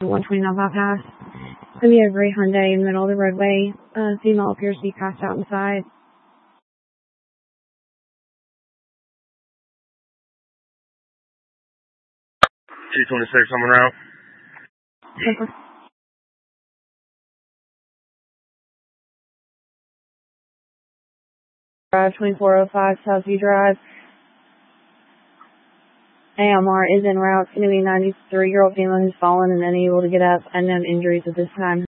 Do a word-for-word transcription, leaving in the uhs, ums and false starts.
one twenty-nine bypass. It's going to be a gray Hyundai in the middle of the roadway. Uh, female appears to be passed out inside. two twenty-six coming around. Drive twenty-four oh five Southview Drive. A M R is en route. It's going to be a ninety-three-year-old female who's fallen and unable to get up. Unknown injuries at this time.